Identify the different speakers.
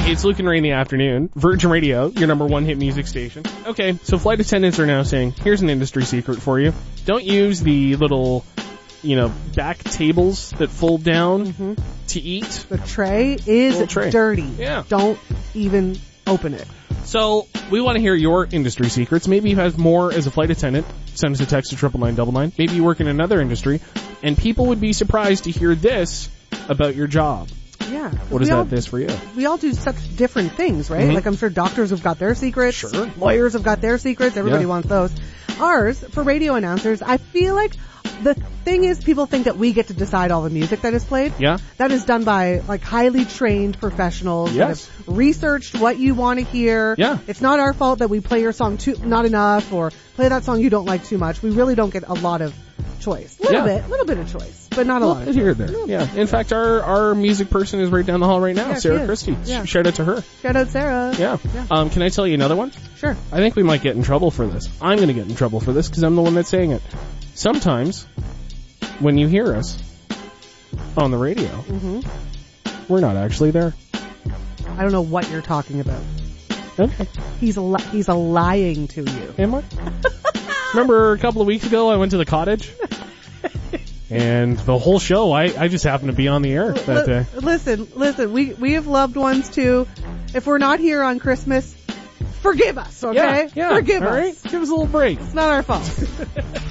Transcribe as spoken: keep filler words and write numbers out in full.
Speaker 1: It's Luke and Ray in the afternoon. Virgin Radio, your number one hit music station. Okay, so flight attendants are now saying, here's an industry secret for you. Don't use the little, you know, back tables that fold down mm-hmm. to eat.
Speaker 2: The tray is
Speaker 1: tray.
Speaker 2: dirty.
Speaker 1: Yeah.
Speaker 2: Don't even open it.
Speaker 1: So, we want to hear your industry secrets. Maybe you have more as a flight attendant. Send us a text to triple nine double nine. Maybe you work in another industry, and people would be surprised to hear this about your job.
Speaker 2: Yeah.
Speaker 1: What is that
Speaker 2: all,
Speaker 1: this for you?
Speaker 2: We all do such different things, right?
Speaker 1: Mm-hmm.
Speaker 2: Like I'm sure doctors have got their secrets.
Speaker 1: Sure.
Speaker 2: Lawyers have got their secrets. Everybody
Speaker 1: yeah.
Speaker 2: wants those. Ours, for radio announcers, I feel like the thing is people think that we get to decide all the music that is played.
Speaker 1: Yeah.
Speaker 2: That is done by like highly trained professionals
Speaker 1: Yes.
Speaker 2: that have researched what you want to hear.
Speaker 1: Yeah.
Speaker 2: It's not our fault that we play your song too, not enough, or play that song you don't like too much. We really don't get a lot of choice. A little
Speaker 1: yeah.
Speaker 2: bit, a little bit of choice, but not a
Speaker 1: well,
Speaker 2: lot of
Speaker 1: here
Speaker 2: choice.
Speaker 1: there. Yeah. In fact, our, our music person is right down the hall right now,
Speaker 2: Yeah,
Speaker 1: Sarah
Speaker 2: she is.
Speaker 1: Christie.
Speaker 2: Yeah.
Speaker 1: Shout out to her.
Speaker 2: Shout out Sarah.
Speaker 1: Yeah.
Speaker 2: yeah.
Speaker 1: Um, can I tell you another one?
Speaker 2: Sure.
Speaker 1: I think we might get in trouble for this. I'm going to get in trouble for this because I'm the one that's saying it. Sometimes, when you hear us on the radio,
Speaker 2: mm-hmm.
Speaker 1: we're not actually there.
Speaker 2: I don't know what you're talking about.
Speaker 1: Okay.
Speaker 2: He's a li- he's a lying to you.
Speaker 1: Am I? Remember a couple of weeks ago I went to the cottage? And the whole show, I, I just happened to be on the air that day.
Speaker 2: L- listen, listen, we, we have loved ones too. If we're not here on Christmas, forgive us, okay?
Speaker 1: Yeah, yeah.
Speaker 2: Forgive
Speaker 1: All
Speaker 2: us.
Speaker 1: right? Give us a little break.
Speaker 2: It's not our fault.